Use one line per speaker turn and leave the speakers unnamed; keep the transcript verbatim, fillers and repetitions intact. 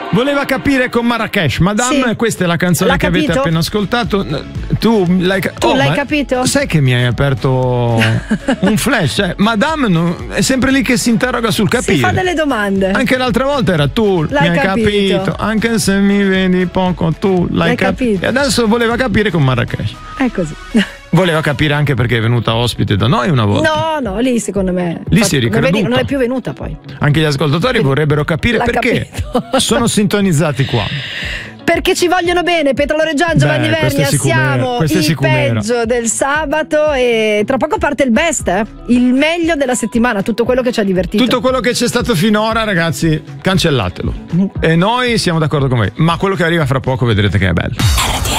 Voleva capire con Marrakesh, Madame, sì. Questa è la canzone
L'ha
che
capito?
avete appena ascoltato. Tu l'hai,
tu
oh,
l'hai capito?
Sai che mi hai aperto un flash, cioè, Madame non, è sempre lì che si interroga sul capire.
Si fa delle domande.
Anche l'altra volta era tu,
l'hai
mi hai capito. capito. Anche se mi vedi poco, tu l'hai, l'hai capito. capito. E adesso voleva capire con Marrakesh.
È così.
Voleva capire anche perché è venuta ospite da noi una volta.
No, no, lì secondo me.
Lì si è ricreduta.
Non è più venuta poi.
Anche gli ascoltatori Quindi, vorrebbero capire perché capito. Sono sintonizzati qua.
Perché ci vogliono bene, Petrolore Gian, Giovanni
Beh,
Vernia, siamo il
sicumera.
peggio del sabato e tra poco parte il best, eh? Il meglio della settimana, tutto quello che ci ha divertito.
Tutto quello che c'è stato finora, ragazzi, cancellatelo. E noi siamo d'accordo con voi, ma quello che arriva fra poco vedrete che è bello.